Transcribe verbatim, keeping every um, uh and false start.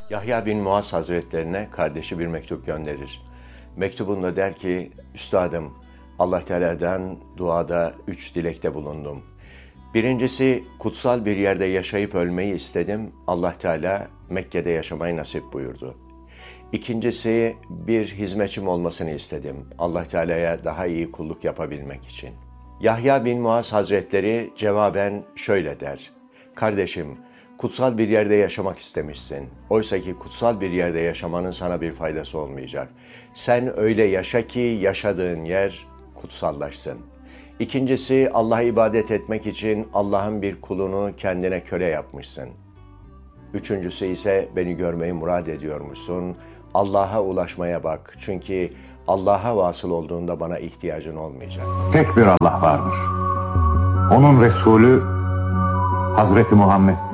Yahya bin Muaz Hazretlerine kardeşi bir mektup gönderir. Mektubunda der ki, Üstadım, Allah Teala'dan duada üç dilekte bulundum. Birincisi, kutsal bir yerde yaşayıp ölmeyi istedim. Allah Teala Mekke'de yaşamayı nasip buyurdu. İkincisi, bir hizmetçim olmasını istedim. Allah Teala'ya daha iyi kulluk yapabilmek için. Yahya bin Muaz Hazretleri cevaben şöyle der. Kardeşim, kutsal bir yerde yaşamak istemişsin. Oysa ki kutsal bir yerde yaşamanın sana bir faydası olmayacak. Sen öyle yaşa ki yaşadığın yer kutsallaşsın. İkincisi, Allah'a ibadet etmek için Allah'ın bir kulunu kendine köle yapmışsın. Üçüncüsü ise beni görmeyi murad ediyormuşsun. Allah'a ulaşmaya bak. Çünkü Allah'a vasıl olduğunda bana ihtiyacın olmayacak. Tek bir Allah vardır. Onun Resulü Hazreti Muhammed